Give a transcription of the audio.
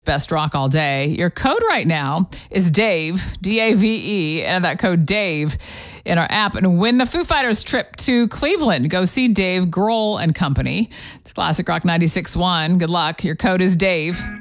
Best rock all day. Your code right now is Dave, D-A-V-E, and that code Dave in our app. And win the Foo Fighters trip to Cleveland. Go see Dave Grohl and company. It's Classic Rock 96.1. Good luck. Your code is Dave.